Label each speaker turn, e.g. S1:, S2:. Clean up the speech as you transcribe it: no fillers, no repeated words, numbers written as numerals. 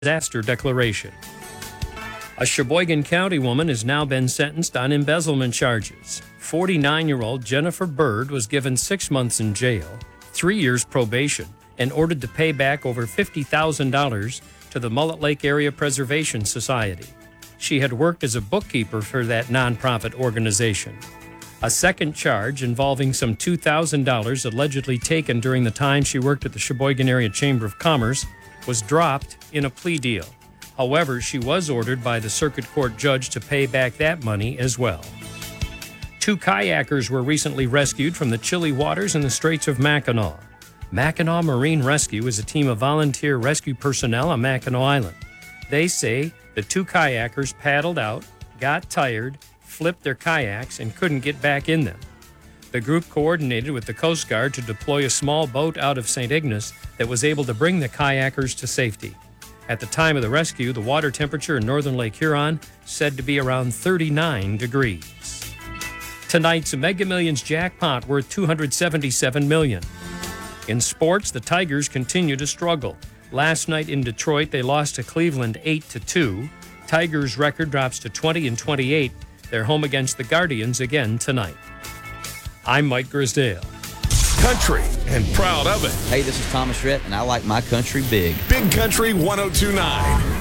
S1: disaster declaration. A Sheboygan County woman has now been sentenced on embezzlement charges. 49-year-old Jennifer Bird was given 6 months in jail, 3 years probation, and ordered to pay back over $50,000 to the Mullet Lake Area Preservation Society. She had worked as a bookkeeper for that nonprofit organization. A second charge involving some $2,000 allegedly taken during the time she worked at the Sheboygan Area Chamber of Commerce was dropped in a plea deal. However, she was ordered by the circuit court judge to pay back that money as well. 2 kayakers were recently rescued from the chilly waters in the Straits of Mackinac. Mackinac Marine Rescue is a team of volunteer rescue personnel on Mackinac Island. They say the 2 kayakers paddled out, got tired, flipped their kayaks, and couldn't get back in them. The group coordinated with the Coast Guard to deploy a small boat out of St. Ignace that was able to bring the kayakers to safety. At the time of the rescue, the water temperature in northern Lake Huron said to be around 39 degrees. Tonight's Mega Millions jackpot worth $277 million. In sports, the Tigers continue to struggle. Last night in Detroit, they lost to Cleveland 8-2. Tigers' record drops to 20-28. They're home against the Guardians again tonight. I'm Mike Grisdale.
S2: Country and proud of it.
S3: Hey, this is Thomas Rhett, and I like my country big.
S2: Big Country 102.9.